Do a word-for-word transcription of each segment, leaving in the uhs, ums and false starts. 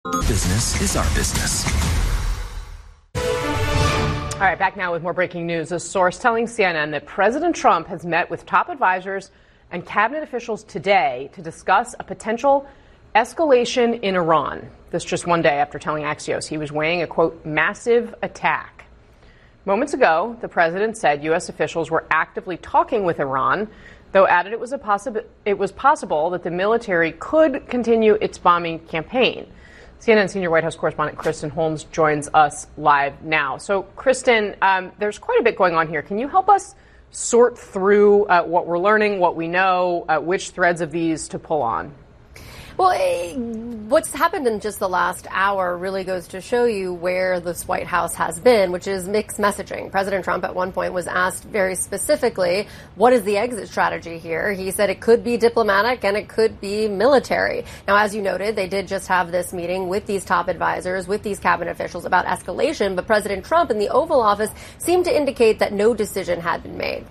Business is our business. All right, back now with more breaking news. A source telling C N N that President Trump has met with top advisors and cabinet officials today to discuss a potential escalation in Iran. This just one day after telling Axios he was weighing a, quote, massive attack. Moments ago, the president said U S officials were actively talking with Iran, though added it was, a possi- it was possible that the military could continue its bombing campaign. C N N senior White House correspondent Kristen Holmes joins us live now. So, Kristen, um, there's quite a bit going on here. Can you help us sort through uh, what we're learning, what we know, uh, which threads of these to pull on? Well, what's happened in just the last hour really goes to show you where this White House has been, which is mixed messaging. President Trump at one point was asked very specifically, what is the exit strategy here? He said it could be diplomatic and it could be military. Now, as you noted, they did just have this meeting with these top advisors, with these cabinet officials about escalation, but President Trump in the Oval Office seemed to indicate that no decision had been made.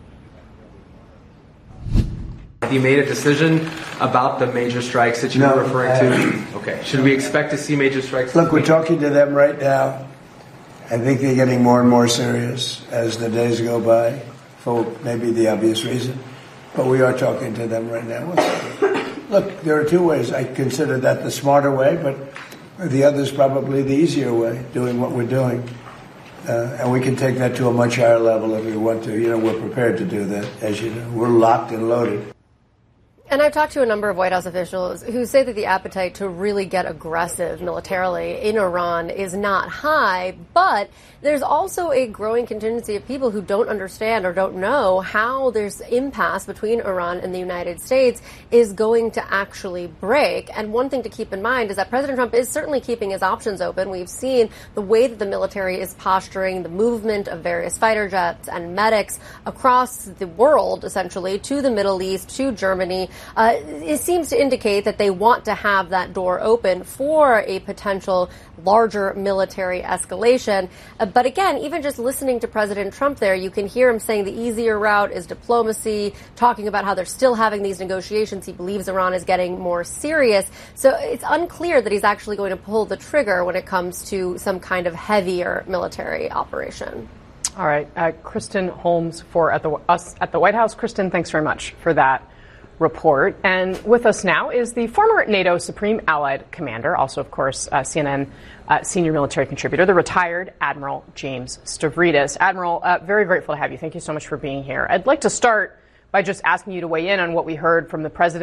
Have you made a decision about the major strikes that you no, were referring to? Okay. Should we expect to see major strikes? Look, we're talking to them right now. I think they're getting more and more serious as the days go by, for maybe the obvious reason. But we are talking to them right now. Look, there are two ways. I consider that the smarter way, but the other is probably the easier way, doing what we're doing. Uh, and we can take that to a much higher level if we want to. You know, we're prepared to do that, as you know. We're locked and loaded. And I've talked to a number of White House officials who say that the appetite to really get aggressive militarily in Iran is not high, but there's also a growing contingency of people who don't understand or don't know how this impasse between Iran and the United States is going to actually break. And one thing to keep in mind is that President Trump is certainly keeping his options open. We've seen the way that the military is posturing, the movement of various fighter jets and medics across the world, essentially, to the Middle East, to Germany. Uh, it seems to indicate that they want to have that door open for a potential larger military escalation. Uh, but again, even just listening to President Trump there, you can hear him saying the easier route is diplomacy, talking about how they're still having these negotiations. He believes Iran is getting more serious. So it's unclear that he's actually going to pull the trigger when it comes to some kind of heavier military operation. All right. Uh, Kristen Holmes for at the, us at the White House. Kristen, thanks very much for that report. And with us now is the former NATO Supreme Allied Commander, also, of course, uh, C N N uh, senior military contributor, the retired Admiral James Stavridis. Admiral, uh, very grateful to have you. Thank you so much for being here. I'd like to start by just asking you to weigh in on what we heard from the president